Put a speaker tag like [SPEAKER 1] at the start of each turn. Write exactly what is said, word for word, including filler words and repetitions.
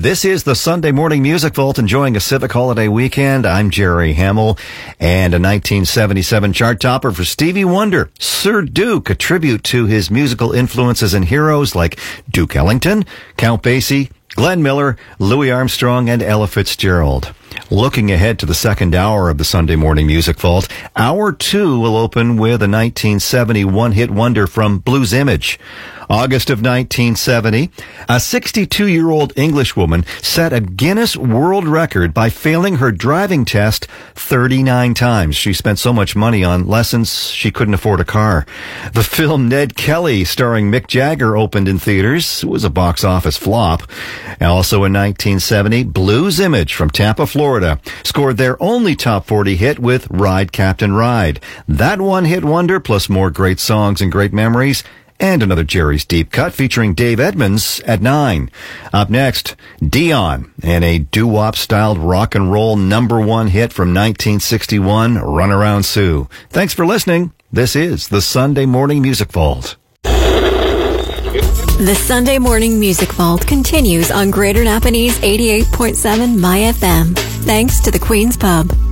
[SPEAKER 1] This is the Sunday Morning Music Vault, enjoying a civic holiday weekend. I'm Jerry Hamill, and a nineteen seventy-seven chart topper for Stevie Wonder, Sir Duke, a tribute to his musical influences and heroes like Duke Ellington, Count Basie, Glenn Miller, Louis Armstrong, and Ella Fitzgerald. Looking ahead to the second hour of the Sunday Morning Music Vault, hour two will open with a nineteen seventy one-hit wonder from Blues Image. August of nineteen seventy, a sixty-two-year-old Englishwoman set a Guinness World Record by failing her driving test thirty-nine times. She spent so much money on lessons she couldn't afford a car. The film Ned Kelly, starring Mick Jagger, opened in theaters. It was a box office flop. Also in nineteen seventy, Blues Image from Tampa, Florida, scored their only top forty hit with Ride, Captain Ride. That one-hit wonder, plus more great songs and great memories, and another Jerry's Deep Cut featuring Dave Edmunds at nine. Up next, Dion and a doo-wop-styled rock and roll number one hit from nineteen sixty-one, Runaround Sue. Thanks for listening. This is the Sunday Morning Music Vault.
[SPEAKER 2] The Sunday Morning Music Vault continues on Greater Napanese eighty-eight point seven My F M. Thanks to the Queen's Pub.